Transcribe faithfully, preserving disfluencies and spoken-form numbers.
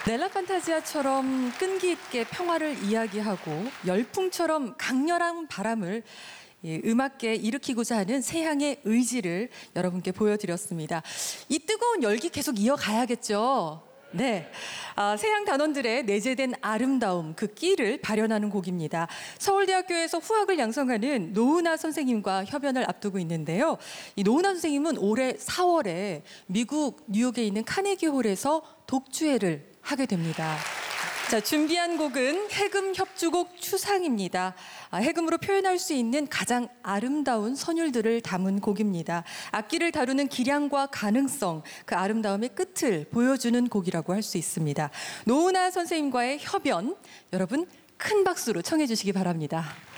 넬라 판타지아처럼 끈기 있게 평화를 이야기하고 열풍처럼 강렬한 바람을 음악계에 일으키고자 하는 세향의 의지를 여러분께 보여드렸습니다. 이 뜨거운 열기 계속 이어가야겠죠. 네, 아, 세향 단원들의 내재된 아름다움, 그 끼를 발현하는 곡입니다. 서울대학교에서 후학을 양성하는 노은하 선생님과 협연을 앞두고 있는데요. 이 노은하 선생님은 올해 사월에 미국 뉴욕에 있는 카네기홀에서 독주회를 하게 됩니다. 자, 준비한 곡은 해금 협주곡 추상입니다. 아, 해금으로 표현할 수 있는 가장 아름다운 선율들을 담은 곡입니다. 악기를 다루는 기량과 가능성, 그 아름다움의 끝을 보여주는 곡이라고 할 수 있습니다. 노은하 선생님과의 협연, 여러분 큰 박수로 청해 주시기 바랍니다.